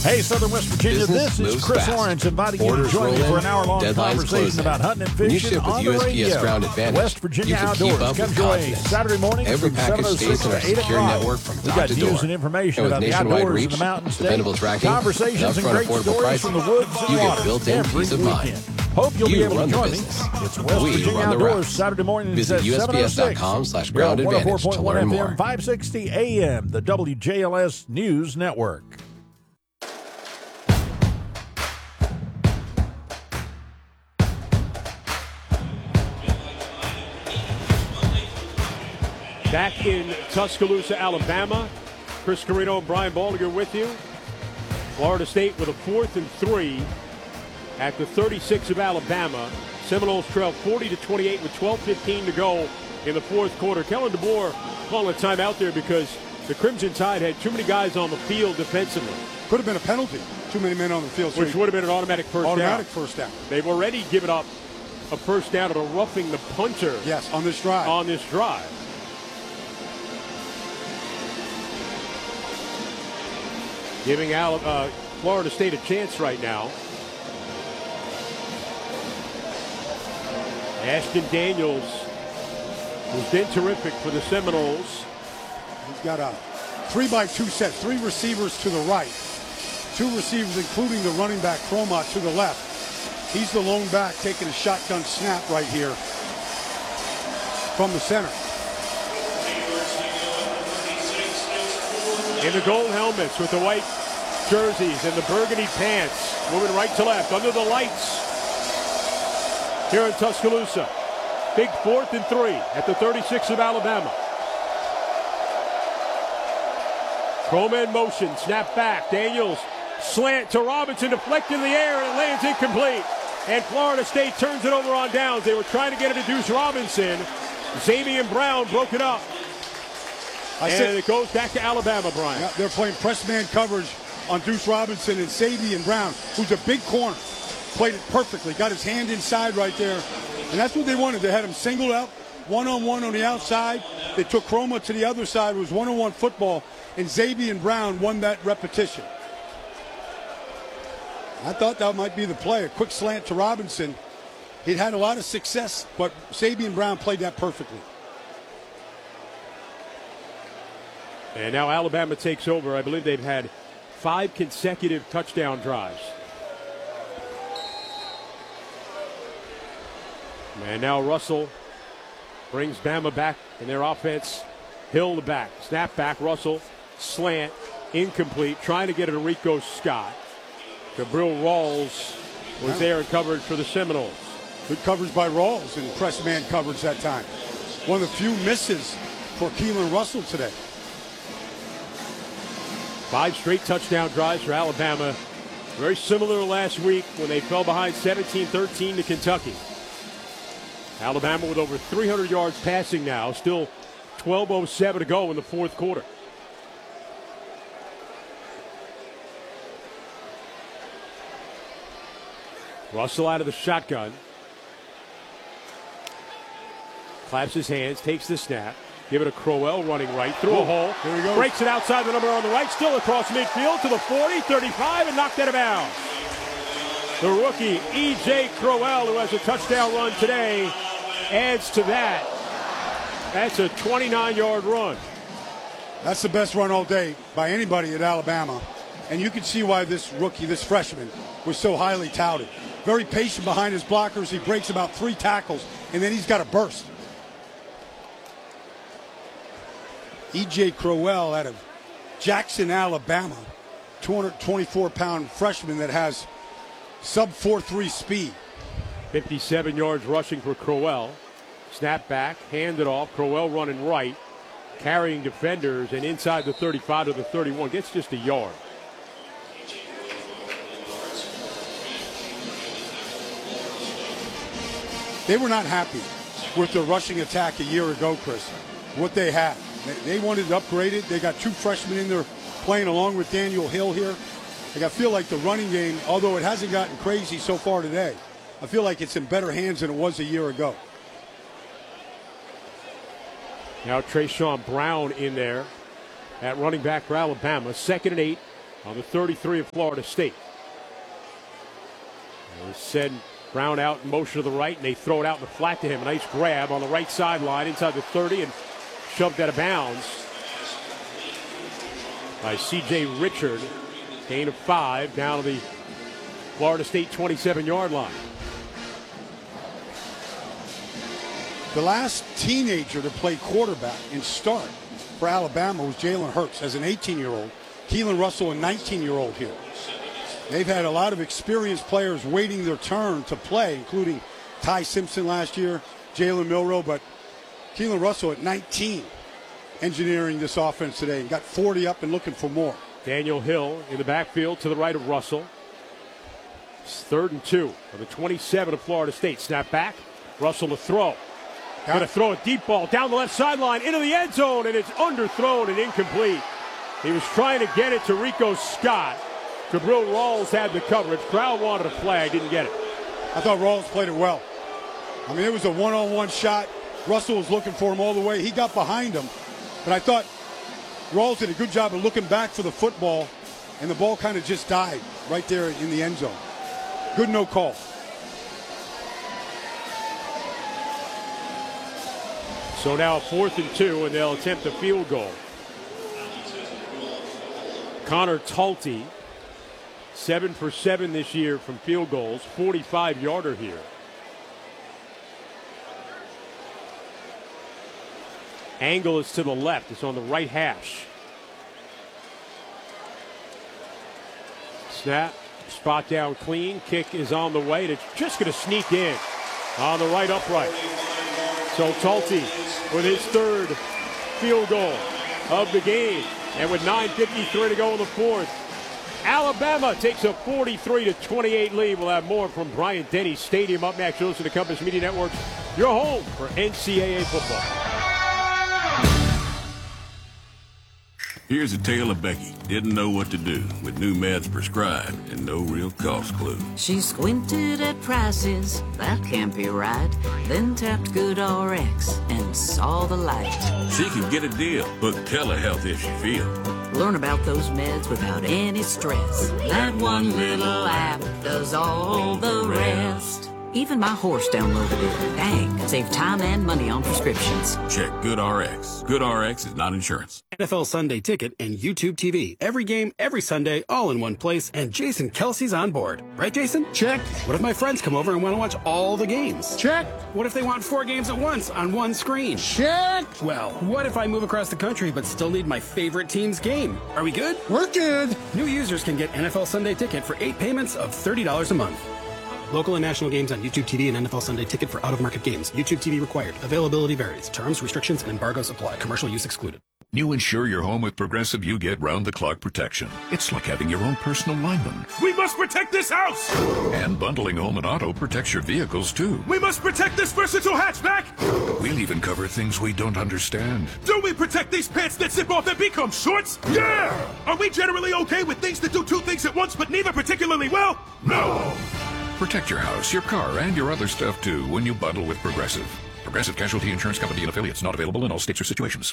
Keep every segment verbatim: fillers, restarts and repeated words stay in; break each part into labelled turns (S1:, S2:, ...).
S1: Hey, Southern West Virginia,
S2: Business
S1: this is Chris
S2: fast.
S1: Lawrence inviting
S2: Orders
S1: you to join me
S2: roll
S1: for
S2: in,
S1: an hour-long
S2: deadlines
S1: conversation
S2: closing.
S1: about hunting and
S2: When you
S1: fishing
S2: ship with
S1: on
S2: U S
S1: the
S2: P S
S1: radio.
S2: Ground Advantage,
S1: West Virginia
S2: you can keep
S1: Outdoors
S2: up
S1: comes
S2: with
S1: your way
S2: confidence.
S1: Saturday morning
S2: Every
S1: from
S2: package
S1: seven oh
S2: stays
S1: six
S2: in our
S1: to eight
S2: secure
S1: o'clock.
S2: network from
S1: We've
S2: door
S1: got
S2: to
S1: news
S2: door.
S1: and information
S2: And with
S1: about the
S2: nationwide
S1: outdoors
S2: reach,
S1: in the mountain state,
S2: dependable tracking,
S1: conversations
S2: and
S1: and
S2: upfront
S1: great
S2: affordable
S1: stories
S2: pricing,
S1: from the woods and
S2: you get
S1: water
S2: built-in
S1: every
S2: peace of mind.
S1: weekend. Hope you'll
S2: You
S1: be able
S2: run
S1: to
S2: the
S1: join me.
S2: business.
S1: It's West
S2: We
S1: Virginia
S2: run the
S1: Outdoors
S2: routes.
S1: Saturday morning
S2: Visit
S1: at
S2: U S P S dot
S1: seven oh six.
S2: com slash
S1: Here on
S2: ground advantage to
S1: one oh four point one
S2: learn
S1: F M,
S2: more.
S1: five sixty A M, the W J L S News Network.
S3: Back in Tuscaloosa, Alabama. Chris Carrino and Brian Baldinger with you. Florida State with a fourth and three at the thirty-six of Alabama. Seminoles trail forty to twenty-eight with twelve fifteen to go in the fourth quarter. Kellen DeBoer calling a timeout there because the Crimson Tide had too many guys on the field defensively.
S4: Could have been a penalty. Too many men on the field.
S3: Which would have been an automatic first
S4: automatic
S3: down.
S4: first down.
S3: They've already given up a first down at a roughing the punter.
S4: Yes, on this drive.
S3: On this drive. Giving Al, uh, Florida State a chance right now. Ashton Daniels has been terrific for the Seminoles.
S4: He's got a three by two set, three receivers to the right, two receivers including the running back Cromot to the left. He's the lone back taking a shotgun snap right here from the center.
S3: In the gold helmets with the white jerseys and the burgundy pants, moving right to left under the lights here in Tuscaloosa. Big fourth and three at the thirty-six of Alabama. Crowman motion, snap back. Daniels slant to Robinson, deflected in the air, and it lands incomplete. And Florida State turns it over on downs. They were trying to get it to Deuce Robinson. Xavier Brown broke it up.
S4: I
S3: and
S4: said,
S3: it goes back to Alabama, Brian.
S4: Yeah, they're playing press man coverage on Deuce Robinson, and Xavier Brown, who's a big corner, played it perfectly. Got his hand inside right there. And that's what they wanted. They had him singled out, one-on-one on the outside. They took Chroma to the other side. It was one-on-one football, and Xavier Brown won that repetition. I thought that might be the play. A quick slant to Robinson. He'd had a lot of success, but Xavier Brown played that perfectly.
S3: And now Alabama takes over. I believe they've had five consecutive touchdown drives. And now Russell brings Bama back in their offense. Hill the back. Snap back. Russell. Slant. Incomplete. Trying to get it to Rico Scott. Gabriel Rawls was yeah. there and covered for the Seminoles.
S4: Good coverage by Rawls and press man coverage that time. One of the few misses for Keelan Russell today.
S3: Five straight touchdown drives for Alabama. Very similar to last week when they fell behind seventeen thirteen to Kentucky. Alabama with over three hundred yards passing now. Still twelve oh seven to go in the fourth quarter. Russell out of the shotgun. Claps his hands, takes the snap. Give it a Crowell running right through Whoa. a hole.
S4: There he goes.
S3: Breaks it outside the number on the right. Still across midfield to the forty, thirty-five, and knocked out of bounds. The rookie, E J Crowell, who has a touchdown run today, adds to that. That's a twenty-nine-yard run.
S4: That's the best run all day by anybody at Alabama. And you can see why this rookie, this freshman, was so highly touted. Very patient behind his blockers. He breaks about three tackles, and then he's got a burst. E J Crowell out of Jackson, Alabama, two hundred twenty-four pound freshman that has sub four three speed.
S3: fifty-seven yards rushing for Crowell. Snap back, hand it off. Crowell running right, carrying defenders, and inside the thirty-five to the thirty-one. Gets just a yard.
S4: They were not happy with the rushing attack a year ago, Chris. What they had. They wanted to upgrade it. They got two freshmen in there playing along with Daniel Hill here. Like, I feel like the running game, although it hasn't gotten crazy so far today, I feel like it's in better hands than it was a year ago. Now
S3: Trayshawn Brown in there at running back for Alabama. Second and eight on the thirty-three of Florida State. They send Brown out in motion to the right, and they throw it out in the flat to him. A nice grab on the right sideline inside the thirty and shoved out of bounds by C J Richard. Gain of five down to the Florida State twenty-seven-yard line.
S4: The last teenager to play quarterback and start for Alabama was Jalen Hurts as an eighteen-year-old. Keelan Russell, a nineteen-year-old here. They've had a lot of experienced players waiting their turn to play, including Ty Simpson last year, Jalen Milroe, but Keelan Russell at nineteen engineering this offense today and got forty up and looking for more.
S3: Daniel Hill in the backfield to the right of Russell. It's third and two on the twenty-seven of Florida State. Snap back. Russell to throw. Going to throw a deep ball down the left sideline into the end zone, and it's underthrown and incomplete. He was trying to get it to Rico Scott. Jabril Rawls had the coverage. Crowd wanted a flag, didn't get it.
S4: I thought Rawls played it well. I mean, it was a one-on-one shot. Russell was looking for him all the way. He got behind him. But I thought Rawls did a good job of looking back for the football, and the ball kind of just died right there in the end zone. Good no call.
S3: So now fourth and two, and they'll attempt a field goal. Connor Talty, seven for seven this year from field goals, forty-five-yarder here. Angle is to the left. It's on the right hash. Snap, spot down clean. Kick is on the way. It's just going to sneak in on the right upright. So Talty with his third field goal of the game. And with nine fifty-three to go in the fourth, Alabama takes a forty-three to twenty-eight lead. We'll have more from Bryant-Denny Stadium up next. You're listening to Compass Media Network, your home for N C double A football.
S2: Here's a tale of Becky. Didn't know what to do with new meds prescribed and no real cost clue.
S5: She squinted at prices, that can't be right. Then tapped GoodRx and saw the light.
S2: She can get a deal. Book telehealth if she feels.
S5: Learn about those meds without any stress. That one little app does all the rest. Even my horse downloaded it. Dang, save time and money on prescriptions.
S2: Check GoodRx. GoodRx is not insurance.
S6: N F L Sunday Ticket and YouTube T V. Every game, every Sunday, all in one place. And Jason Kelsey's on board. Right, Jason?
S7: Check.
S6: What if my friends come over and want to watch all the games?
S7: Check.
S6: What if they want four games at once on one screen?
S7: Check.
S6: Well, what if I move across the country but still need my favorite team's game? Are we good?
S7: We're good.
S6: New users can get N F L Sunday Ticket for eight payments of thirty dollars a month. Local and national games on YouTube T V and N F L Sunday Ticket for out-of-market games. YouTube T V required. Availability varies. Terms, restrictions, and embargoes apply. Commercial use excluded.
S8: You insure your home with Progressive, you get round-the-clock protection. It's like having your own personal lineman.
S9: We must protect this house!
S8: And bundling home and auto protects your vehicles, too.
S9: We must protect this versatile hatchback!
S8: We'll even cover things we don't understand.
S9: Do we protect these pants that zip off and become shorts? Yeah! Are we generally okay with things that do two things at once but neither particularly well? No!
S8: Protect your house, your car, and your other stuff, too, when you bundle with Progressive. Progressive Casualty Insurance Company and affiliates, not available in all states or situations.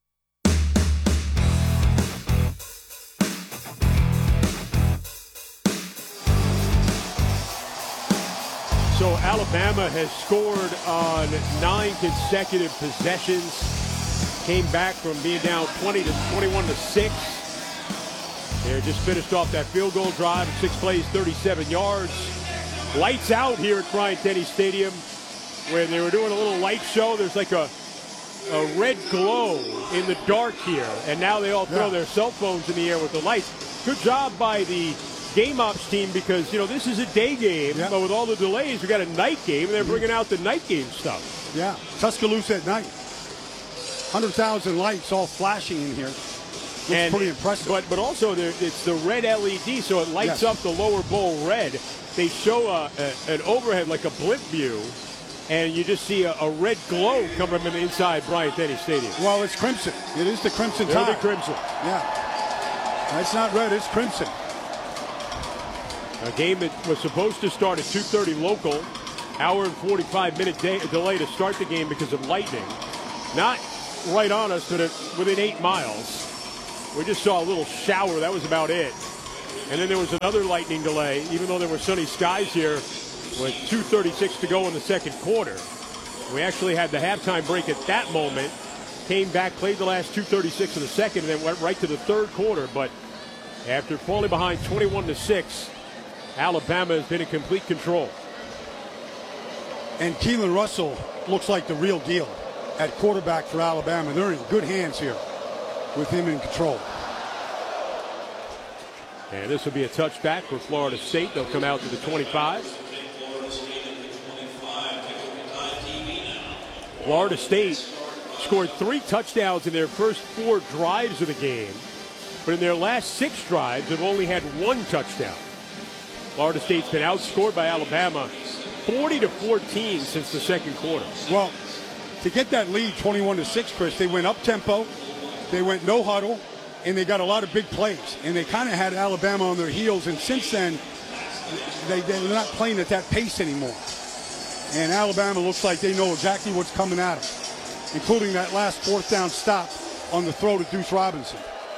S3: So Alabama has scored on nine consecutive possessions. Came back from being down twenty to twenty-one to six. They just finished off that field goal drive. Six plays, thirty-seven yards. Lights out here at Bryant-Denny Stadium, where they were doing a little light show. There's like a a red glow in the dark here, and now they all throw yeah. their cell phones in the air with the lights. Good job by the game ops team, because you know this is a day game, yeah. but with all the delays, we got a night game, and they're bringing out the night game stuff.
S4: Yeah, Tuscaloosa at night. one hundred thousand lights all flashing in here. Looks and pretty impressive.
S3: But but also it's the red L E D, so it lights yes. up the lower bowl red. They show a, a, an overhead like a blimp view, and you just see a, a red glow coming from inside Bryant-Denny Stadium.
S4: Well, it's crimson. It is the crimson
S3: It'll
S4: tide.
S3: be crimson.
S4: Yeah. That's not red, it's crimson.
S3: A game that was supposed to start at two thirty local. Hour and forty-five minute day, delay to start the game because of lightning. Not right on us, but within eight miles. We just saw a little shower. That was about it. And then there was another lightning delay, even though there were sunny skies here with two thirty-six to go in the second quarter. We actually had the halftime break at that moment, came back, played the last two thirty-six of the second, and then went right to the third quarter. But after falling behind twenty-one to six, Alabama has been in complete control.
S4: And Keelan Russell looks like the real deal at quarterback for Alabama. They're in good hands here with him in control.
S3: And this will be a touchback for Florida State. They'll come out to the twenty-five. Florida State scored three touchdowns in their first four drives of the game, but in their last six drives have only had one touchdown. Florida State's been outscored by Alabama forty to fourteen since the second quarter.
S4: Well, to get that lead twenty-one to six, Chris, they went up tempo, they went no huddle, and they got a lot of big plays. And they kind of had Alabama on their heels, and since then, they, they're not playing at that pace anymore. And Alabama looks like they know exactly what's coming at them, including that last fourth down stop on the throw to Deuce Robinson.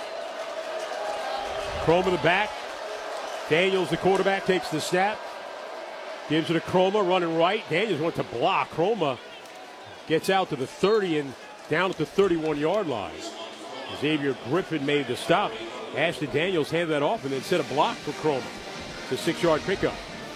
S3: Croma the back. Daniels, the quarterback, takes the snap. Gives it to Croma, running right. Daniels went to block. Croma gets out to the thirty and down at the thirty-one-yard line. Xavier Griffin made the stop. Ashton Daniels handed that off and then set a block for Croma. It's a six-yard pickup.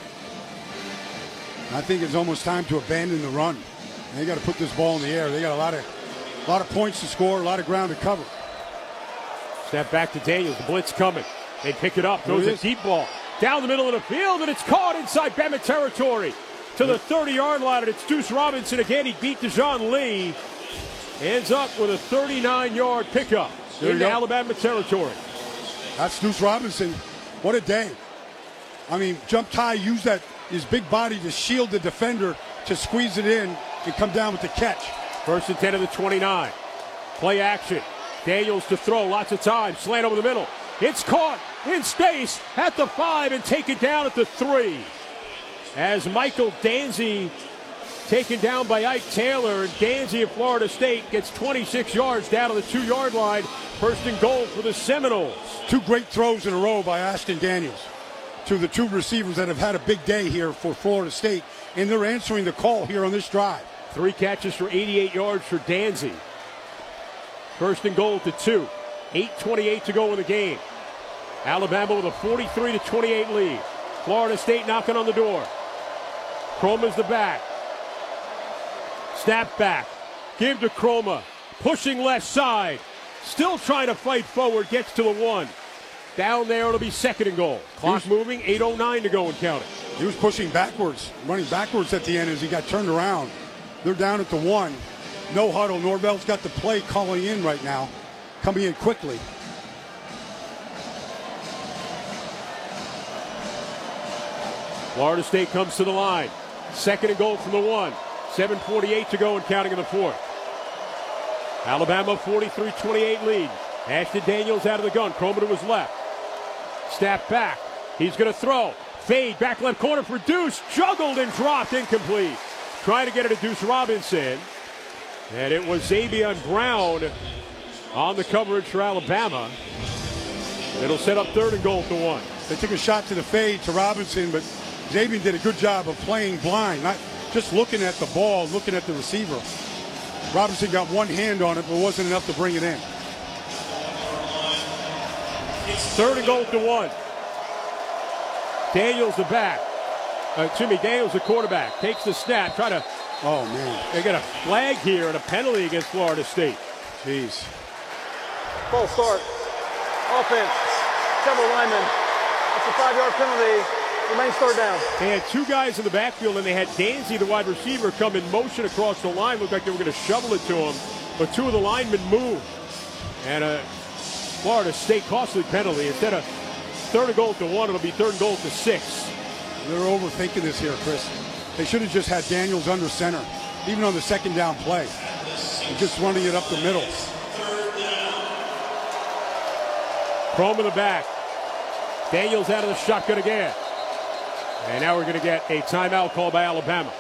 S4: I think it's almost time to abandon the run. They got to put this ball in the air. They got a lot of, a lot of points to score, a lot of ground to cover.
S3: Snap back to Daniels. The blitz coming. They pick it up. Throws a deep ball down the middle of the field, and it's caught inside Bama territory to the thirty-yard line, and it's Deuce Robinson again. He beat Dejoun Lee. Ends up with a thirty-nine-yard pickup into Alabama territory.
S4: That's Deuce Robinson. What a day. I mean, jump high, use that his big body to shield the defender, to squeeze it in and come down with the catch.
S3: First and ten of the twenty-nine. Play action. Daniels to throw, lots of time. Slant over the middle. It's caught in space at the five and taken down at the three. As Michael Danzy taken down by Ike Taylor, and Danzy of Florida State gets twenty-six yards down to the two-yard line. First and goal for the Seminoles.
S4: Two great throws in a row by Ashton Daniels to the two receivers that have had a big day here for Florida State, and they're answering the call here on this drive.
S3: Three catches for eighty-eight yards for Danzy. First and goal to two. eight twenty-eight to go in the game. Alabama with a forty-three to twenty-eight lead. Florida State knocking on the door. Croma's the back. Snap back. Give to Croma. Pushing left side. Still trying to fight forward. Gets to the one. Down there, it'll be second and goal. Clock moving, eight oh nine to go and counting.
S4: He was pushing backwards, running backwards at the end as he got turned around. They're down at the one. No huddle. Norvell's got the play calling in right now. Coming in quickly.
S3: Florida State comes to the line. Second and goal from the one. seven forty-eight to go and counting in the fourth. Alabama forty-three twenty-eight lead. Ashton Daniels out of the gun. Croma to his left. Snap back. He's going to throw. Fade back left corner for Deuce. Juggled and dropped incomplete. Trying to get it to Deuce Robinson. And it was Xavier Brown on the coverage for Alabama. It'll set up third and goal to one.
S4: They took a shot to the fade to Robinson, but Xavier did a good job of playing blind, not just looking at the ball, looking at the receiver. Robinson got one hand on it, but wasn't enough to bring it in.
S3: Third and goal to one. Daniels the back. Uh, excuse me, Daniels the quarterback. Takes the snap. Try to.
S4: Oh, man.
S3: They got a flag here and a penalty against Florida State.
S4: Jeez.
S7: False start. Offense. Several linemen. That's a five-yard penalty. Remains third down.
S3: They had two guys in the backfield, and they had Danzy, the wide receiver, come in motion across the line. Looked like they were going to shovel it to him, but two of the linemen moved. And a Florida State costly penalty. Instead of third and goal to one, it'll be third and goal to six.
S4: They're overthinking this here, Chris. They should have just had Daniels under center, even on the second down play. And just running it up the middle.
S3: Croma in the back. Daniels out of the shotgun again. And now we're going to get a timeout call by Alabama.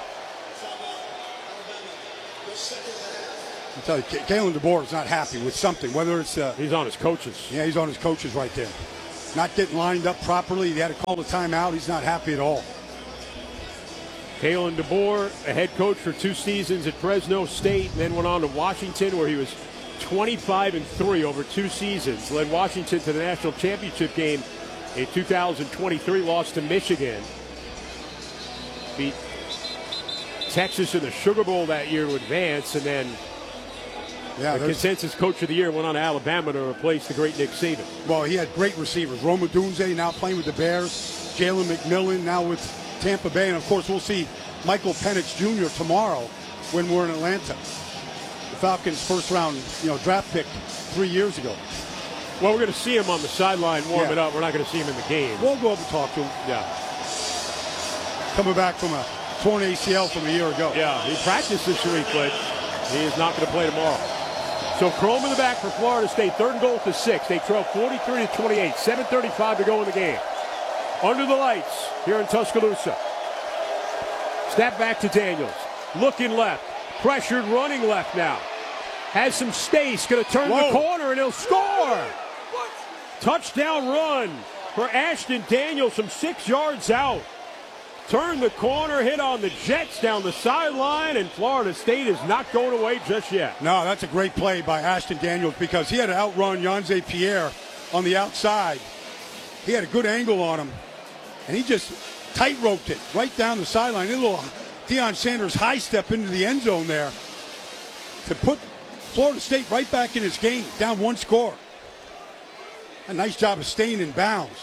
S4: I tell you, Kalen DeBoer is not happy with something, whether it's... Uh,
S3: he's on his coaches.
S4: Yeah, he's on his coaches right there. not getting lined up properly. He had to call the timeout. He's not happy at all.
S3: Kalen DeBoer, a head coach for two seasons at Fresno State, and then went on to Washington, where he was twenty-five and three over two seasons. Led Washington to the national championship game in two thousand twenty-three, lost to Michigan. Beat Texas in the Sugar Bowl that year to advance, and then yeah, the consensus coach of the year went on to Alabama to replace the great Nick Saban.
S4: Well, he had great receivers. Roma Dunze now playing with the Bears. Jalen McMillan now with Tampa Bay. And, of course, we'll see Michael Penix Junior tomorrow when we're in Atlanta. The Falcons' first-round you know, draft pick three years ago.
S3: Well, we're going to see him on the sideline warming
S4: yeah.
S3: up. We're not going to see him in the game.
S4: We'll go up and talk to him.
S3: Yeah.
S4: Coming back from a torn A C L from a year ago.
S3: Yeah, he practiced this week, but he is not going to play tomorrow. So Chrome in the back for Florida State. Third and goal to six. They trail forty-three to twenty-eight. seven thirty-five to go in the game. Under the lights here in Tuscaloosa. Snap back to Daniels. Looking left. Pressured running left now. Has some space. Going to turn
S4: Whoa.
S3: the corner and he'll score. What? Touchdown run for Ashton Daniels from six yards out. Turn the corner, hit on the Jets down the sideline, and Florida State is not going away just yet.
S4: No, that's a great play by Ashton Daniels because he had to outrun Yanze Pierre on the outside. He had a good angle on him, and he just tight-roped it right down the sideline. A little Deion Sanders high step into the end zone there to put Florida State right back in his game, down one score. A nice job of staying in bounds.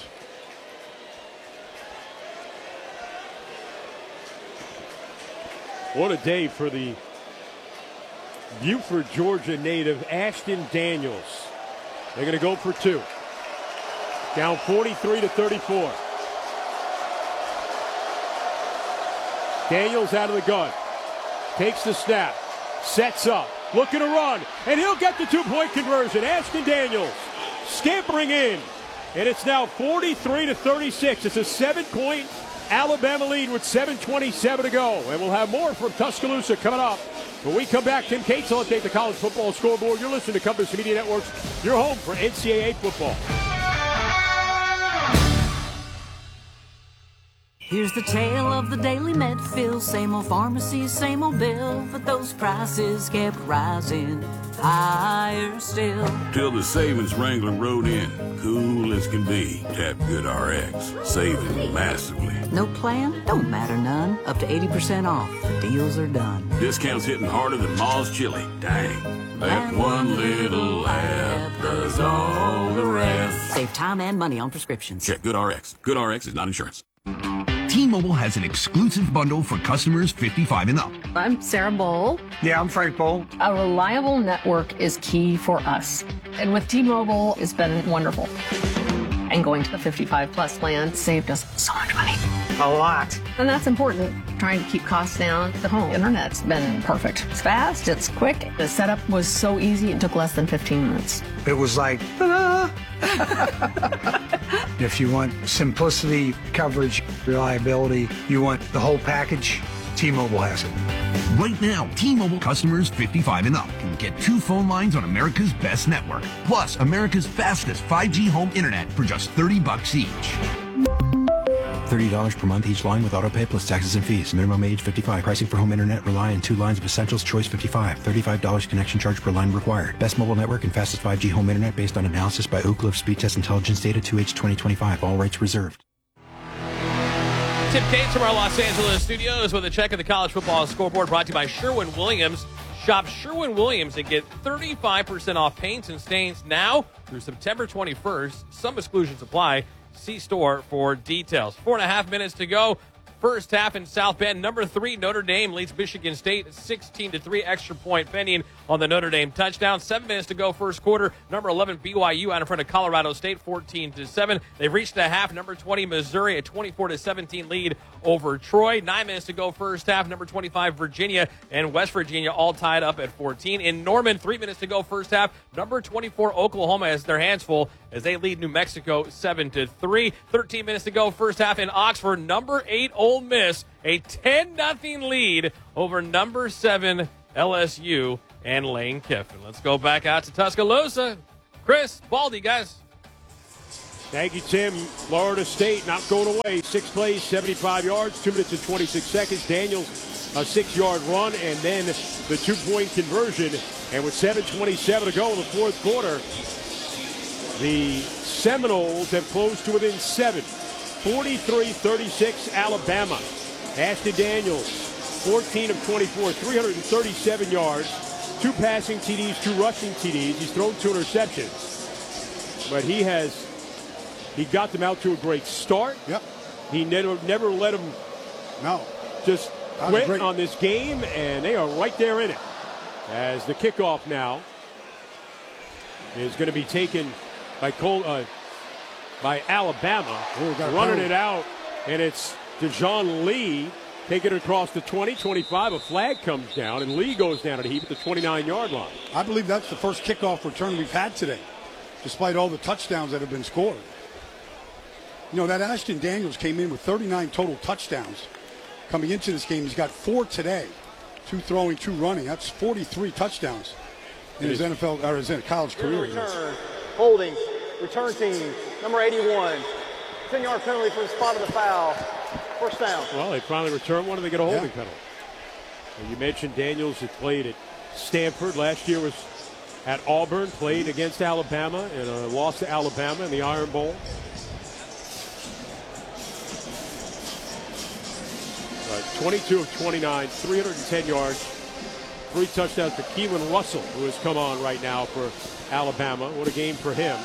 S3: What a day for the Buford, Georgia native Ashton Daniels. They're going to go for two. Down forty-three to thirty-four. Daniels out of the gun. Takes the snap. Sets up. Looking to run. And he'll get the two-point conversion. Ashton Daniels scampering in. And it's now forty-three to thirty-six. It's a seven-point Alabama lead with seven twenty-seven to go. And we'll have more from Tuscaloosa coming up. When we come back, Tim Cates will update the college football scoreboard. You're listening to Compass Media Networks, your home for N C double A football.
S5: Here's the tale of the Daily Medfield. Same old pharmacy, same old bill, but those prices kept rising higher still.
S2: Till the savings Wrangler rode in, cool as can be. Tap GoodRx, saving massively.
S5: No plan? Don't matter none. Up to eighty percent off. The deals are done.
S2: Discounts hitting harder than Ma's chili. Dang. That one little app does all the rest.
S5: Save time and money on prescriptions.
S2: Check GoodRx. GoodRx is not insurance.
S10: T-Mobile has an exclusive bundle for customers fifty-five and up.
S11: I'm Sarah Bowl.
S12: Yeah, I'm Frank Bowl.
S11: A reliable network is key for us. And with T-Mobile, it's been wonderful. And going to the fifty-five plus plan saved us so much money.
S12: A lot.
S11: And that's important. Trying to keep costs down. The home internet's been perfect. It's fast, it's quick. The setup was so easy, it took less than fifteen minutes.
S12: It was like, ta-da! If you want simplicity, coverage, reliability, you want the whole package, T-Mobile has it.
S10: Right now, T-Mobile customers fifty-five and up can get two phone lines on America's best network, plus America's fastest five G home internet for just thirty bucks each.
S13: thirty dollars per month each line with autopay plus taxes and fees. Minimum age fifty-five. Pricing for home internet rely on two lines of Essentials Choice fifty-five. thirty-five dollars connection charge per line required. Best mobile network and fastest five G home internet based on analysis by Ookla of Speed Test Intelligence data two H twenty twenty-five. All rights reserved.
S14: Tim Cates from our Los Angeles studios with a check of the college football scoreboard brought to you by Sherwin-Williams. Shop Sherwin-Williams and get thirty-five percent off paints and stains now through September twenty-first. Some exclusions apply. See store for details. Four and a half minutes to go. First half in South Bend. Number three, Notre Dame leads Michigan State sixteen to three. Extra point pending on the Notre Dame touchdown. Seven minutes to go first quarter. Number eleven, B Y U out in front of Colorado State fourteen to seven. They've reached the half. Number twenty, Missouri, a twenty-four to seventeen lead over Troy. Nine minutes to go first half. Number twenty-five, Virginia and West Virginia all tied up at fourteen. In Norman, three minutes to go first half. Number twenty-four, Oklahoma has their hands full as they lead New Mexico seven to three. thirteen minutes to go first half in Oxford. Number eight, Ole Miss, a ten nothing lead over number seven, L S U and Lane Kiffin. Let's go back out to Tuscaloosa. Chris, Baldy, guys.
S3: Thank you, Tim. Florida State not going away. Six plays, seventy-five yards, two minutes and twenty-six seconds. Daniels, a six-yard run, and then the two-point conversion. And with seven twenty-seven to go in the fourth quarter, the Seminoles have closed to within seven. forty-three thirty-six, Alabama. Ashton Daniels, fourteen of twenty-four, three hundred thirty-seven yards, two passing T Ds, two rushing T Ds. He's thrown two interceptions. But he has, he got them out to a great start.
S4: Yep.
S3: He never, never let them
S4: no.
S3: just quit on this game, and they are right there in it. As the kickoff now is going to be taken by Cole, uh, by Alabama,
S4: Ooh,
S3: running it out, and it's DeJohn Lee taking it across the twenty, twenty-five. A flag comes down, and Lee goes down at a heap at the twenty-nine-yard line.
S4: I believe that's the first kickoff return we've had today, despite all the touchdowns that have been scored. You know, that Ashton Daniels came in with thirty-nine total touchdowns. Coming into this game, he's got four today. Two throwing, two running. That's forty-three touchdowns in his N F L or his college career.
S7: Return, holding, return team, number eighty-one. ten-yard penalty for the spot of the foul. First down.
S3: Well, they finally returned one, and they get a holding
S4: Yeah.
S3: penalty. And you mentioned Daniels had played at Stanford. Last year was at Auburn, played against Alabama, and uh, lost to Alabama in the Iron Bowl. Uh, twenty-two of twenty-nine, three hundred ten yards, three touchdowns for Keelan Russell, who has come on right now for Alabama. What a game for him.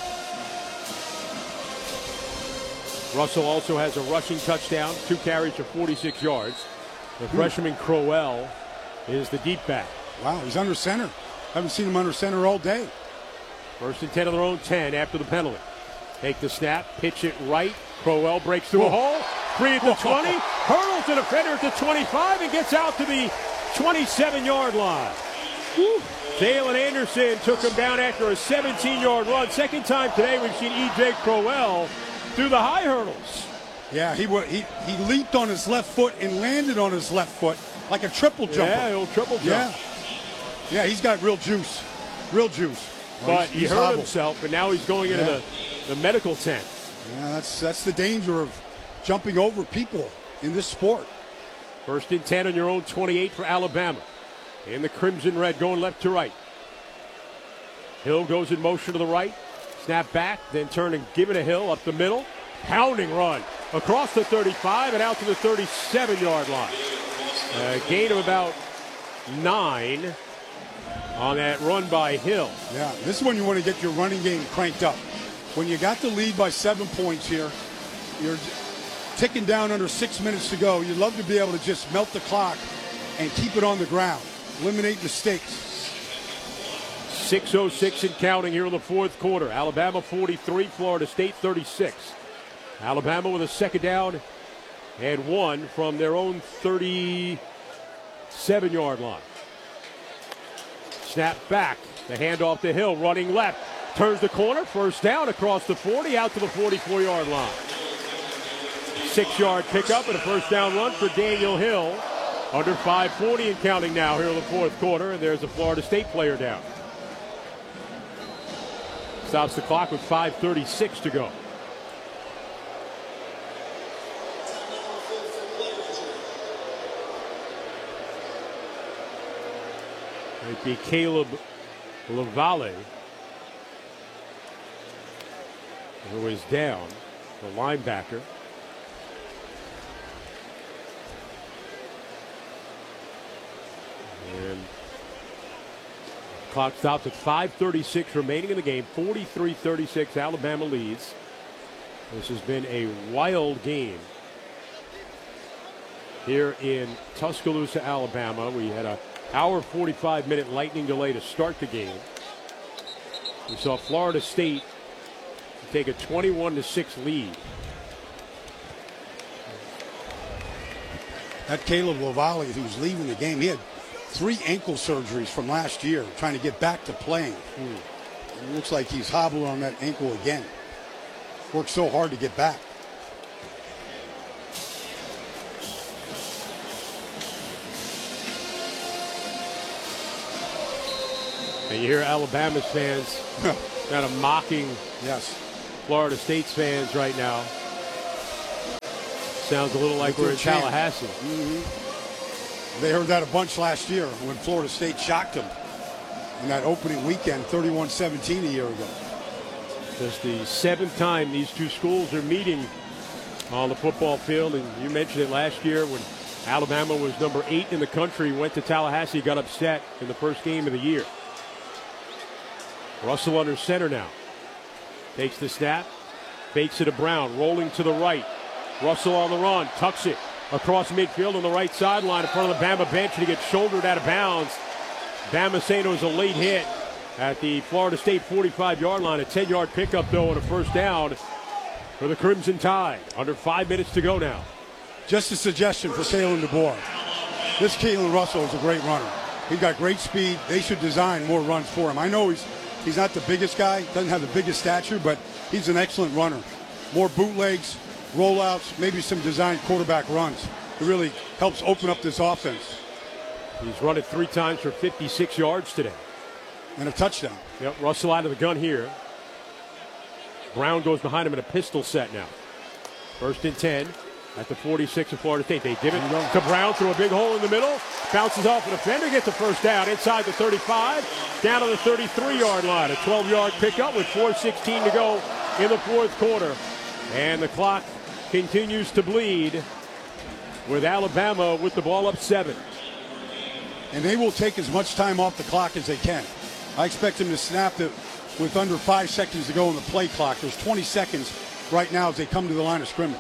S3: Russell also has a rushing touchdown, two carries for forty-six yards. The freshman Crowell is the deep back.
S4: Wow, he's under center. Haven't seen him under center all day.
S3: First and ten of their own ten after the penalty. Take the snap, pitch it right. Crowell breaks through a hole. Three at the twenty. Hurdles the defender at the twenty-five and gets out to the twenty-seven-yard line. Dalen Anderson took him down after a seventeen-yard run. Second time today we've seen E J Crowell through the high hurdles.
S4: Yeah, he, he he leaped on his left foot and landed on his left foot like a triple jumper.
S3: Yeah, old triple jump.
S4: Yeah, yeah, he's got real juice, real juice. Well,
S3: but
S4: he's,
S3: he
S4: he's
S3: hurt
S4: hobbled.
S3: himself, and now he's going into
S4: Yeah.
S3: the, the medical tent.
S4: Yeah, that's that's the danger of jumping over people in this sport.
S3: First and ten on your own twenty-eight for Alabama. And the Crimson Red going left to right. Hill goes in motion to the right. Snap back, then turn and give it to Hill up the middle. Pounding run across the thirty-five and out to the thirty-seven-yard line. A gain of about nine on that run by Hill.
S4: Yeah, this is when you want to get your running game cranked up. When you got the lead by seven points here, you're ticking down under six minutes to go. You'd love to be able to just melt the clock and keep it on the ground. Eliminate mistakes.
S3: six oh six and counting here in the fourth quarter. Alabama forty-three, Florida State thirty-six. Alabama with a second down and one from their own thirty-seven-yard line. Snap back. The handoff to Hill, running left. Turns the corner, first down across the forty, out to the forty-four-yard line. Six-yard pickup and a first down run for Daniel Hill. Under five forty and counting now here in the fourth quarter, and there's a Florida State player down. Stops the clock with five thirty-six to go. It'd be Caleb LaValle who is down, the linebacker. And clock stops at five thirty-six remaining in the game. forty-three thirty-six, Alabama leads. This has been a wild game here in Tuscaloosa, Alabama. We had a hour forty-five minute lightning delay to start the game. We saw Florida State take a twenty-one to six lead.
S4: That Caleb LaValle, who's leaving the game, he had three ankle surgeries from last year, trying to get back to playing. Hmm. It looks like he's hobbled on that ankle again. Worked so hard to get back.
S3: And you hear Alabama's fans kind of mocking
S4: yes.
S3: Florida State's fans right now. Sounds a little like we're in Tallahassee.
S4: Mm-hmm. They heard that a bunch last year when Florida State shocked them in that opening weekend, thirty-one seventeen a year ago.
S3: Just the seventh time these two schools are meeting on the football field. And you mentioned it last year when Alabama was number eight in the country, went to Tallahassee, got upset in the first game of the year. Russell under center now. Takes the snap, fakes it to Brown, rolling to the right. Russell on the run, tucks it across midfield on the right sideline in front of the Bama bench, and he gets shouldered out of bounds. Bama saying it was a late hit at the Florida State forty-five yard line. A ten yard pickup, though, and a first down for the Crimson Tide. Under five minutes to go now.
S4: Just a suggestion for Kalen DeBoer. This Kalen Russell is a great runner. He's got great speed. They should design more runs for him. I know he's he's not the biggest guy, doesn't have the biggest stature, but he's an excellent runner. More bootlegs, rollouts, maybe some designed quarterback runs. It really helps open up this offense.
S3: He's run it three times for fifty-six yards today.
S4: And a touchdown.
S3: Yep, Russell out of the gun here. Brown goes behind him in a pistol set now. First and ten at the forty-six of Florida State. They give it to Brown through a big hole in the middle. Bounces off a defender, gets the first down inside the thirty-five, down to the thirty-three yard line. A twelve yard pickup with four sixteen to go in the fourth quarter. And the clock continues to bleed with Alabama with the ball up seven.
S4: And they will take as much time off the clock as they can. I expect them to snap it with under five seconds to go on the play clock. There's twenty seconds right now as they come to the line of scrimmage.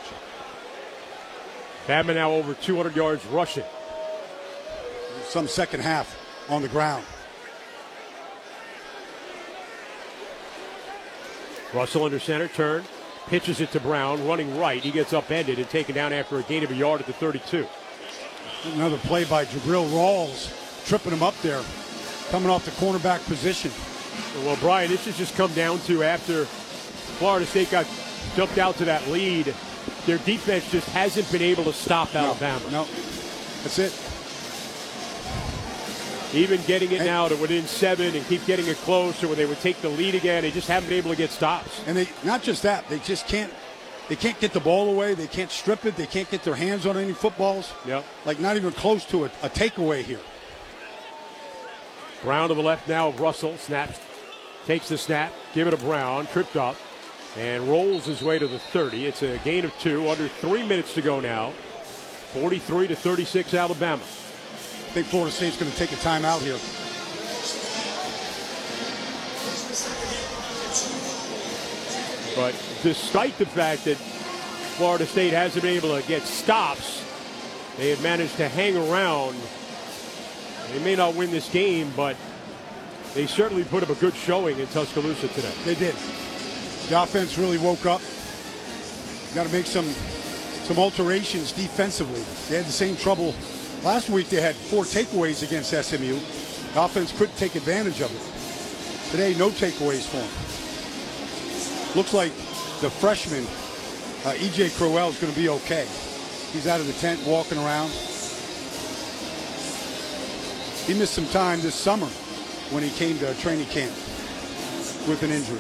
S3: Bama now over two hundred yards rushing.
S4: Some second half on the ground.
S3: Russell under center, turn, pitches it to Brown, running right. He gets upended and taken down after a gain of a yard at the thirty-two.
S4: Another play by Jabril Rawls, tripping him up there, coming off the cornerback position.
S3: Well, Brian, this has just come down to after Florida State got jumped out to that lead, their defense just hasn't been able to stop Alabama.
S4: No, no. That's it.
S3: Even getting it and, now to within seven and keep getting it closer when they would take the lead again, they just haven't been able to get stops.
S4: And they not just that, they just can't they can't get the ball away, they can't strip it, they can't get their hands on any footballs.
S3: Yep.
S4: Like not even close to a, a takeaway here.
S3: Brown to the left now of Russell, snaps, takes the snap, give it to Brown, tripped up, and rolls his way to the thirty. It's a gain of two, under three minutes to go now. forty-three to thirty-six Alabama.
S4: I think Florida State's going to take a timeout here.
S3: But despite the fact that Florida State hasn't been able to get stops, they have managed to hang around. They may not win this game, but they certainly put up a good showing in Tuscaloosa today.
S4: They did. The offense really woke up. Got to make some some alterations defensively. They had the same trouble. Last week they had four takeaways against S M U. The offense couldn't take advantage of it. Today, no takeaways for them. Looks like the freshman, uh, E J Crowell, is going to be okay. He's out of the tent, walking around. He missed some time this summer when he came to training camp with an injury.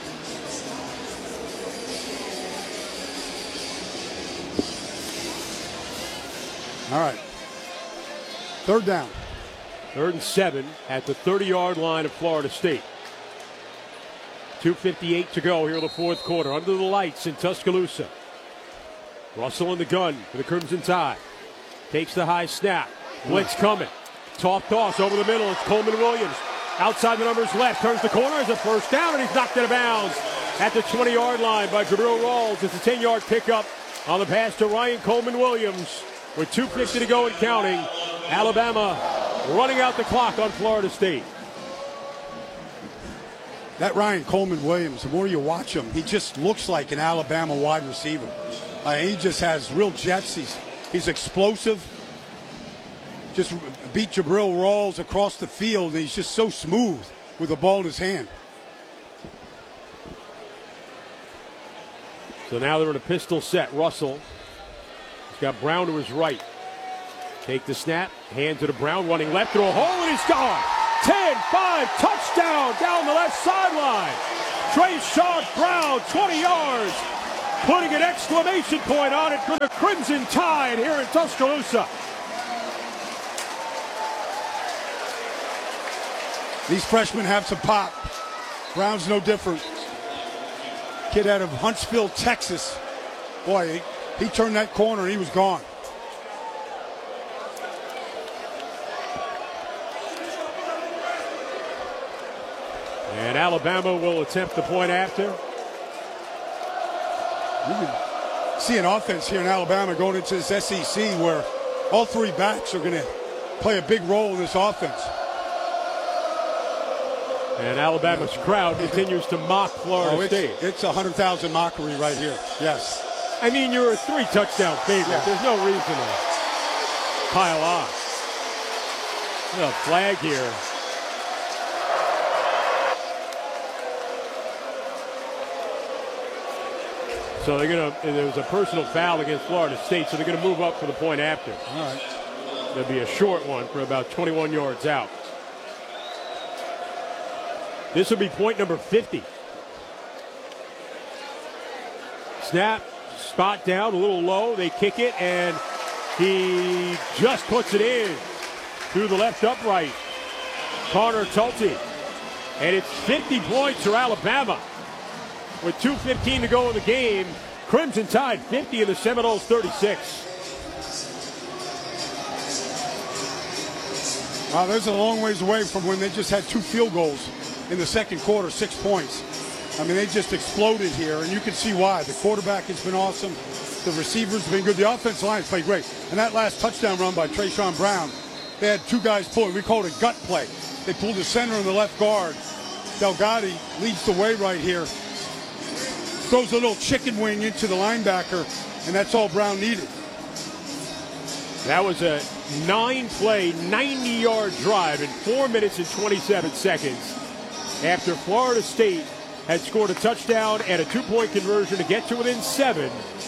S4: All right. Third down.
S3: Third and seven at the thirty yard line of Florida State. two fifty-eight to go here in the fourth quarter. Under the lights in Tuscaloosa. Russell in the gun for the Crimson Tide. Takes the high snap. Blitz coming. Toss toss over the middle. It's Coleman Williams. Outside the numbers left. Turns the corner. It's a first down, and he's knocked out of bounds at the twenty yard line by Jabril Rawls. It's a ten yard pickup on the pass to Ryan Coleman Williams. With two fifty to go and counting, Alabama running out the clock on Florida State.
S4: That Ryan Coleman Williams, the more you watch him, he just looks like an Alabama wide receiver. Uh, he just has real jets. He's, he's explosive. Just beat Jabril Rawls across the field, and he's just so smooth with the ball in his hand.
S3: So now they're in a pistol set. Russell. He's got Brown to his right. Take the snap, hand to the Brown, running left through a hole, and he's gone. ten five, touchdown down the left sideline. Trayshawn Brown, twenty yards, putting an exclamation point on it for the Crimson Tide here in Tuscaloosa.
S4: These freshmen have some pop. Brown's no different. Kid out of Huntsville, Texas. Boy, he, he turned that corner and he was gone.
S3: And Alabama will attempt the point after.
S4: You can see an offense here in Alabama going into this S E C where all three backs are going to play a big role in this offense.
S3: And Alabama's crowd continues to mock Florida
S4: oh, it's,
S3: State.
S4: It's a one hundred thousand mockery right here. Yes.
S3: I mean, you're a three-touchdown favorite. Yeah. There's no reason to pile on. A flag here. So they're going to, there was a personal foul against Florida State, so they're going to move up for the point after.
S4: All right.
S3: There'll be a short one for about twenty-one yards out. This will be point number fifty. Snap, spot down, a little low. They kick it, and he just puts it in through the left upright. Connor Tulte. And it's fifty points for Alabama. With two fifteen to go in the game, Crimson Tide fifty and the Seminoles thirty-six.
S4: Wow, there's a long ways away from when they just had two field goals in the second quarter, six points. I mean, they just exploded here, and you can see why. The quarterback has been awesome. The receivers have been good. The offensive line has played great. And that last touchdown run by Trayshawn Brown, they had two guys pulling. We called it a gut play. They pulled the center and the left guard. Delgado leads the way right here. Throws a little chicken wing into the linebacker, and that's all Brown needed.
S3: That was a nine-play, ninety-yard drive in four minutes and twenty-seven seconds after Florida State had scored a touchdown and a two-point conversion to get to within seven.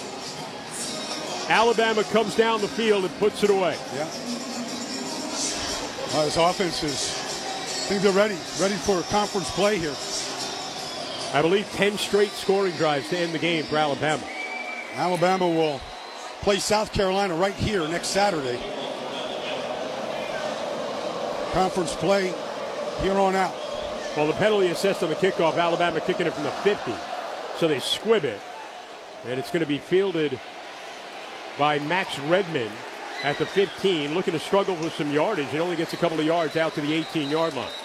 S3: Alabama comes down the field and puts it away.
S4: Yeah. Well, this offense is, I think they're ready, ready for conference play here.
S3: I believe ten straight scoring drives to end the game for Alabama.
S4: Alabama will play South Carolina right here next Saturday. Conference play here on out.
S3: Well, the penalty assessed on the kickoff, Alabama kicking it from the fifty. So they squib it. And it's going to be fielded by Max Redman at the fifteen, looking to struggle with some yardage. It only gets a couple of yards out to the eighteen-yard line.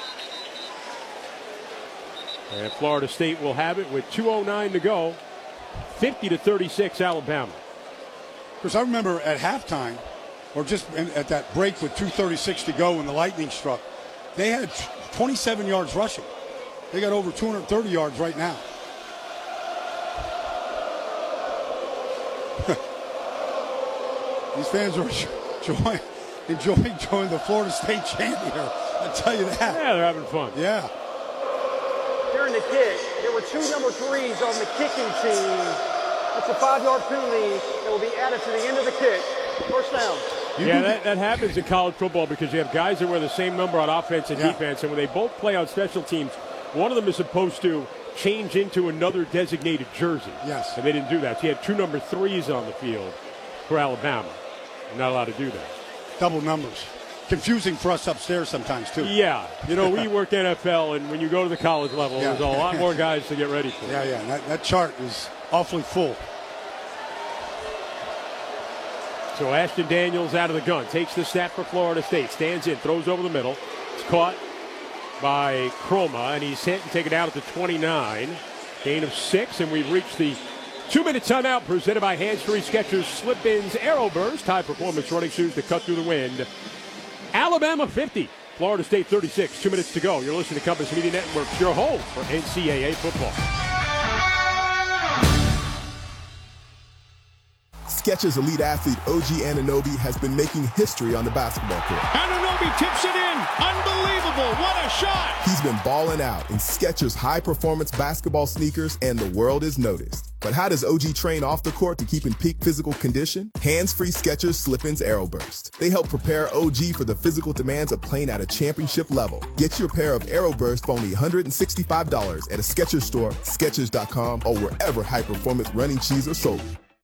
S3: And Florida State will have it with two oh nine to go. fifty to thirty-six, Alabama.
S4: Because I remember at halftime, or just at that break with two thirty-six to go when the lightning struck, they had twenty-seven yards rushing. They got over two hundred thirty yards right now. These fans are enjoying, enjoying joining the Florida State chant here. I'll tell you that.
S3: Yeah, they're having fun.
S4: Yeah.
S7: During the kick, there were two number threes on the kicking team. That's a five-yard penalty that will be added to the end of the kick. First down.
S3: Yeah, that, that happens in college football because you have guys that wear the same number on offense and yeah. defense, and when they both play on special teams, one of them is supposed to change into another designated jersey.
S4: Yes.
S3: And they didn't do that. So you had two number threes on the field for Alabama. You're not allowed to do that.
S4: Double numbers. Confusing for us upstairs sometimes, too.
S3: Yeah. You know, we work N F L, and when you go to the college level, yeah. there's a lot more guys to get ready for.
S4: Yeah, yeah. That, that chart is awfully full.
S3: So Ashton Daniels out of the gun. Takes the snap for Florida State. Stands in. Throws over the middle. It's caught by Chroma, and he's hit and taken out at the twenty-nine. Gain of six, and we've reached the two-minute timeout presented by Hands Free Skechers Slip-Ins Aeroburst. High-performance running shoes that cut through the wind. Alabama fifty, Florida State thirty-six. Two minutes to go. You're listening to Compass Media Network, your home for N C double A football.
S15: Skechers elite athlete O G Anunoby has been making history on the basketball court.
S9: Anunoby tips it in. Unbelievable. What a shot.
S15: He's been balling out in Skechers high-performance basketball sneakers, and the world has noticed. But how does O G train off the court to keep in peak physical condition? Hands-free Skechers Slip-ins Aeroburst. They help prepare O G for the physical demands of playing at a championship level. Get your pair of Aeroburst for only one hundred sixty-five dollars at a Skechers store, Skechers dot com, or wherever high-performance running shoes are sold.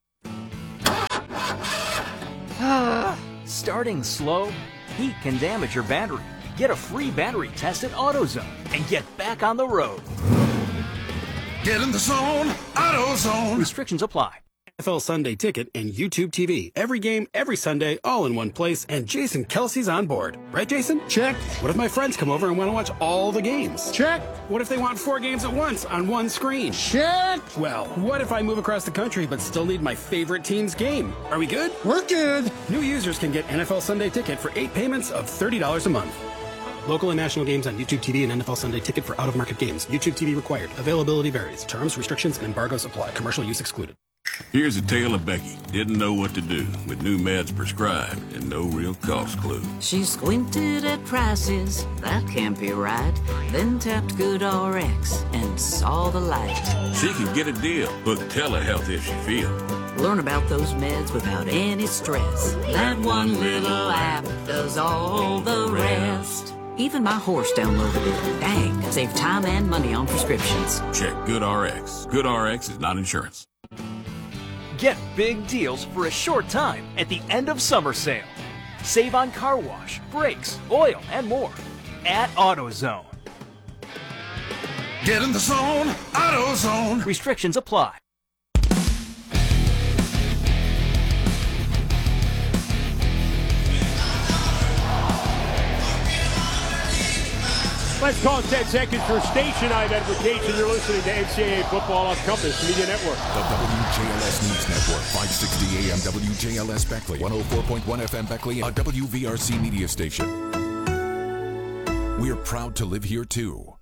S16: Starting slow? Heat can damage your battery. Get a free battery test at AutoZone and get back on the road.
S8: Get in the zone, AutoZone.
S6: Restrictions apply. N F L Sunday Ticket and YouTube T V. Every game, every Sunday, all in one place, and Jason Kelsey's on board. Right, Jason?
S4: Check.
S6: What if my friends come over and want to watch all the games?
S4: Check.
S6: What if they want four games at once on one screen?
S4: Check.
S6: Well, what if I move across the country but still need my favorite team's game? Are we good?
S4: We're good.
S6: New users can get N F L Sunday Ticket for eight payments of thirty dollars a month. Local and national games on YouTube T V and N F L Sunday Ticket for out-of-market games. YouTube T V required. Availability varies. Terms, restrictions, and embargoes apply. Commercial use excluded.
S2: Here's a tale of Becky. Didn't know what to do with new meds prescribed and no real cost clue.
S5: She squinted at prices, that can't be right. Then tapped GoodRx and saw the light.
S2: She can get a deal. Book telehealth if she feels.
S5: Learn about those meds without any stress. That one little app does all the rest. Even my horse downloaded it. Dang, save time and money on prescriptions.
S2: Check GoodRx. GoodRx is not insurance.
S16: Get big deals for a short time at the end of summer sale. Save on car wash, brakes, oil, and more at AutoZone.
S8: Get in the zone, AutoZone.
S16: Restrictions apply.
S3: Let's call ten seconds for station identification. You're listening to N C double A football on Compass Media Network.
S17: The W J L S News Network, five sixty A M W J L S Beckley, one oh four point one F M Beckley, a W V R C media station. We're proud to live here too.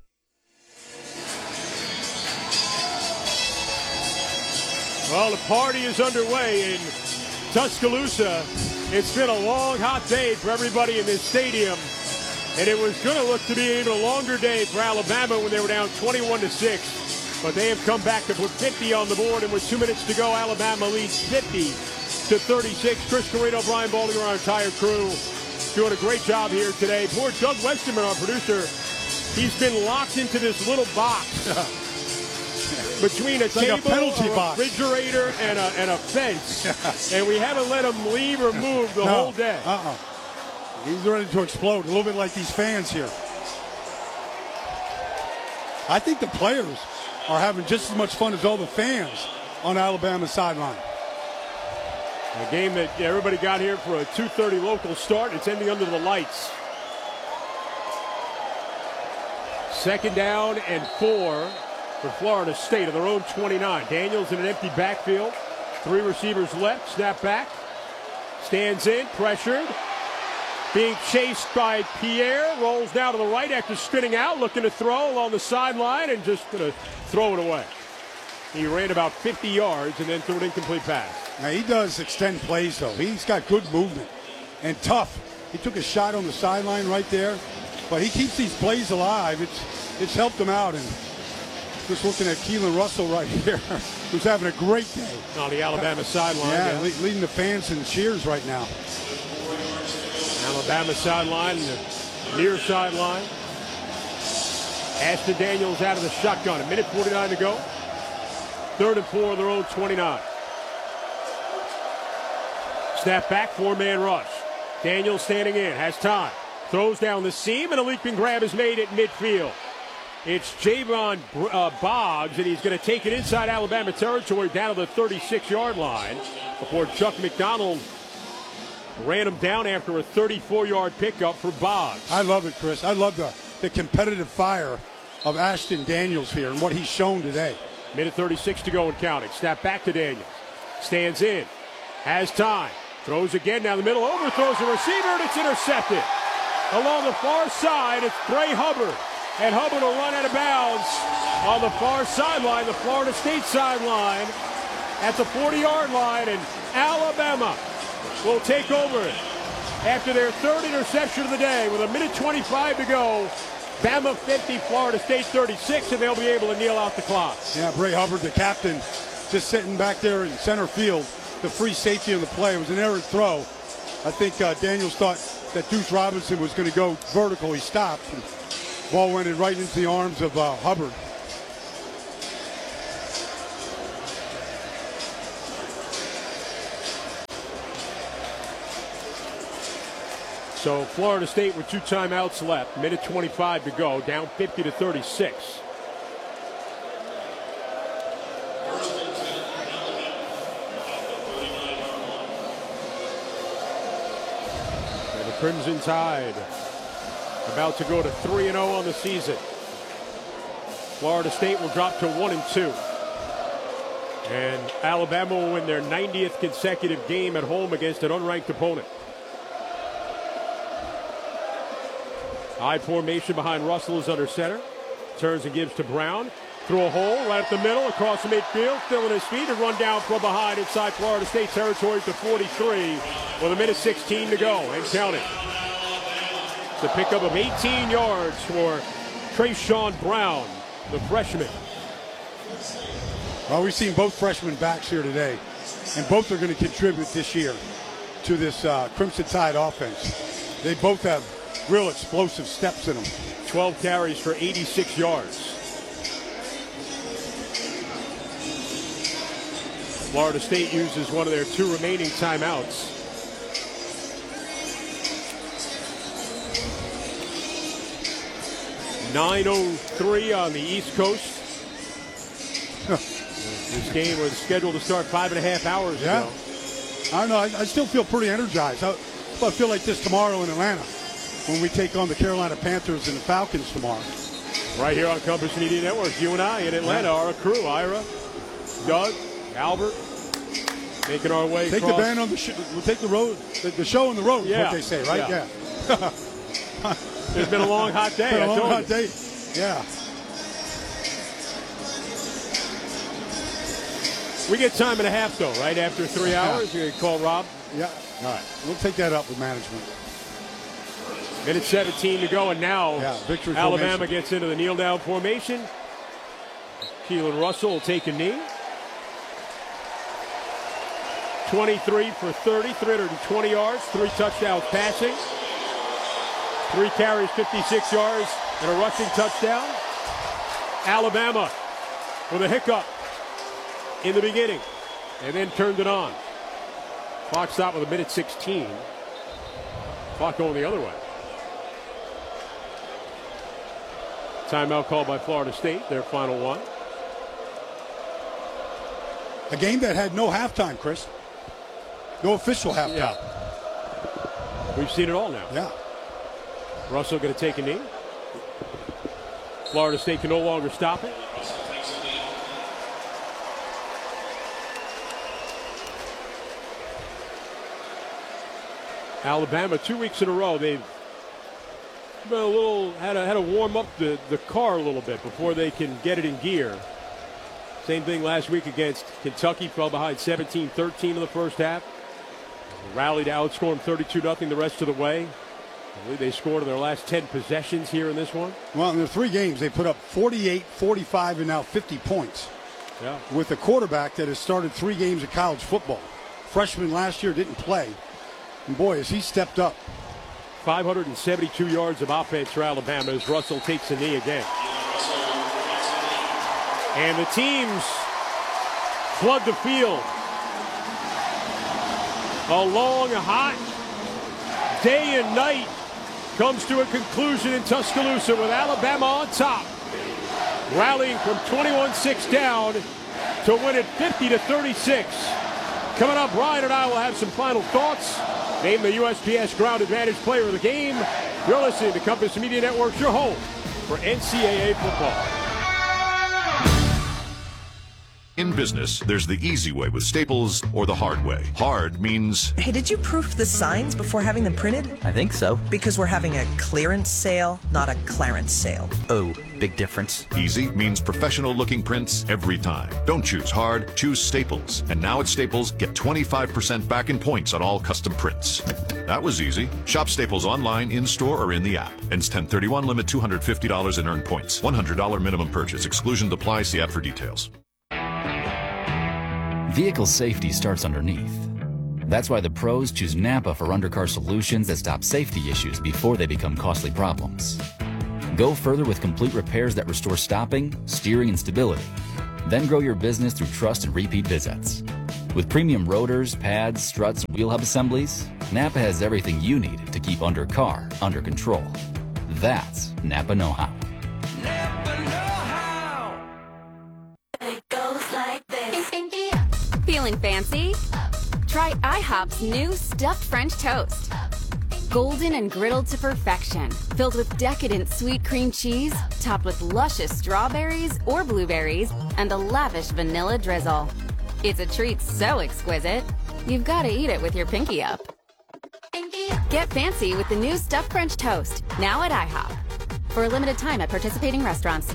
S3: Well, the party is underway in Tuscaloosa. It's been a long, hot day for everybody in this stadium. And it was going to look to be an even a longer day for Alabama when they were down twenty-one to six. But they have come back to put fifty on the board, and with two minutes to go, Alabama leads fifty to thirty-six. Chris Carrino, Brian Baldinger, our entire crew, doing a great job here today. Poor Doug Westerman, our producer, he's been locked into this little box between a
S4: it's like
S3: table,
S4: a penalty
S3: a
S4: box.
S3: refrigerator, and a, and a fence. And we haven't let him leave or move the
S4: no.
S3: whole day.
S4: Uh-uh. He's ready to explode, a little bit like these fans here. I think the players are having just as much fun as all the fans on Alabama's sideline.
S3: A game that everybody got here for a two thirty local start. It's ending under the lights. Second down and four for Florida State of their own twenty-nine. Daniels in an empty backfield. Three receivers left. Snap back. Stands in. Pressured. Being chased by Pierre, rolls down to the right after spinning out, looking to throw along the sideline and just going to throw it away. He ran about fifty yards and then threw an incomplete pass.
S4: Now, he does extend plays, though. He's got good movement and tough. He took a shot on the sideline right there, but he keeps these plays alive. It's, it's helped him out. And just looking at Keelan Russell right here, who's having a great day.
S3: On the Alabama sideline.
S4: Yeah,
S3: yeah.
S4: Le- leading the fans in cheers right now.
S3: Alabama sideline, the near sideline. Ashton Daniels out of the shotgun. A minute forty-nine to go. Third and four on their own twenty-nine. Snap back, four-man rush. Daniels standing in, has time. Throws down the seam, and a leaping grab is made at midfield. It's Javon uh, Boggs, and he's going to take it inside Alabama territory down to the thirty-six-yard line before Chuck McDonald ran him down after a thirty-four-yard pickup for Boggs.
S4: I love it, Chris. I love the, the competitive fire of Ashton Daniels here and what he's shown today.
S3: Minute thirty-six to go and counting. Snap back to Daniels. Stands in. Has time. Throws again down the middle. Overthrows the receiver, and it's intercepted. Along the far side, it's Bray Hubbard. And Hubbard will run out of bounds on the far sideline, the Florida State sideline, at the forty-yard line. And Alabama will take over after their third interception of the day with a minute twenty-five to go. Bama fifty, Florida State thirty-six, and they'll be able to kneel out the clock.
S4: Yeah, Bray Hubbard, the captain just sitting back there in center field, the free safety of the play. It was an errant throw. I think uh, Daniels thought that Deuce Robinson was going to go vertical. He stopped. And ball went in right into the arms of uh, Hubbard.
S3: So Florida State with two timeouts left, minute twenty-five to go, down fifty to thirty-six. And the Crimson Tide about to go to three and oh on the season. Florida State will drop to one and two. And Alabama will win their ninetieth consecutive game at home against an unranked opponent. High formation behind Russell is under center. Turns and gives to Brown. Through a hole right up the middle, across the midfield, still in his feet, and run down from behind inside Florida State territory to forty-three with a minute sixteen to go and counting. It's a pickup of eighteen yards for Trayshawn Brown, the freshman.
S4: Well, we've seen both freshman backs here today, and both are going to contribute this year to this uh, Crimson Tide offense. They both have real explosive steps in them.
S3: twelve carries for eighty-six yards. Florida State uses one of their two remaining timeouts. nine oh three on the East Coast. This game was scheduled to start five and a half hours
S4: yeah.
S3: ago.
S4: I don't know. I, I still feel pretty energized. I, I feel like this tomorrow in Atlanta when we take on the Carolina Panthers and the Falcons tomorrow.
S3: Right here on Compass Media Network, you and I in Atlanta
S4: yeah.
S3: are a crew. Ira, Doug, Albert, making our way.
S4: Take
S3: across.
S4: the band on the show. We'll take the road, the, the show on the road.
S3: Yeah.
S4: Is what they say, right?
S3: Yeah.
S4: yeah.
S3: It's been a long, hot day.
S4: Been a
S3: I
S4: long,
S3: told
S4: hot
S3: you.
S4: day. Yeah.
S3: We get time and a half though, right after three
S4: Yeah.
S3: hours. You call Rob.
S4: Yeah. All right. We'll take that up with management.
S3: Minute seventeen to go, and now
S4: yeah, victory
S3: Alabama
S4: formation.
S3: gets into the kneel down formation. Keelan Russell will take a knee. twenty-three for thirty, three hundred twenty yards, three touchdowns passing. Three carries, fifty-six yards, and a rushing touchdown. Alabama with a hiccup in the beginning, and then turned it on. Clock stopped with a minute sixteen. Clock going the other way. Timeout called by Florida State, their final one.
S4: A game that had no halftime, Chris. No official halftime.
S3: Yeah. We've seen it all now.
S4: Yeah.
S3: Russell going to take a knee. Florida State can no longer stop it. Alabama, two weeks in a row, they've been a little had to, had to warm up the, the car a little bit before they can get it in gear. Same thing last week against Kentucky, fell behind seventeen thirteen in the first half. Rallied to outscore them thirty-two nothing the rest of the way. I believe they scored in their last ten possessions here in this one.
S4: Well, in their three games, they put up forty-eight, forty-five, and now fifty points.
S3: Yeah.
S4: With a quarterback that has started three games of college football. Freshman last year didn't play. And boy, has he stepped up.
S3: five hundred seventy-two yards of offense for Alabama as Russell takes a knee again. And the teams flood the field. A long, hot day and night comes to a conclusion in Tuscaloosa with Alabama on top, rallying from twenty-one six down to win it fifty to thirty-six. Coming up, Brian and I will have some final thoughts. Name the U S P S Ground Advantage Player of the Game. You're listening to Compass Media Network, your home for N C double A football.
S18: In business, there's the easy way with Staples or the hard way. Hard means...
S19: Hey, did you proof the signs before having them printed?
S20: I think so.
S19: Because we're having a clearance sale, not a clarence sale.
S20: Oh, big difference.
S18: Easy means professional-looking prints every time. Don't choose hard, choose Staples. And now at Staples, get twenty-five percent back in points on all custom prints. That was easy. Shop Staples online, in-store, or in the app. Ends ten thirty-one, limit two hundred fifty dollars in earned points. one hundred dollars minimum purchase. Exclusion applies. See app for details.
S20: Vehicle safety starts underneath. That's why the pros choose Napa for undercar solutions that stop safety issues before they become costly problems. Go further with complete repairs that restore stopping, steering, and stability. Then grow your business through trust and repeat visits. With premium rotors, pads, struts, and wheel hub assemblies, Napa has everything you need to keep undercar under control. That's Napa know-how.
S21: Feeling fancy? Try IHOP's new stuffed French toast. Golden and griddled to perfection, filled with decadent sweet cream cheese, topped with luscious strawberries or blueberries, and a lavish vanilla drizzle. It's a treat so exquisite, you've got to eat it with your pinky up. Get fancy with the new stuffed French toast, now at IHOP. For a limited time at participating restaurants.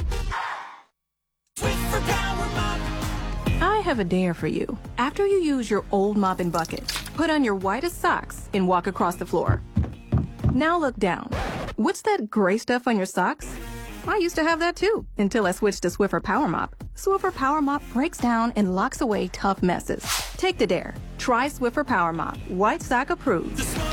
S22: I have a dare for you. After you use your old mop and bucket, put on your whitest socks and walk across the floor. Now look down. What's that gray stuff on your socks? I used to have that too, until I switched to Swiffer Power Mop. Swiffer Power Mop breaks down and locks away tough messes. Take the dare. Try Swiffer Power Mop. White sock approved.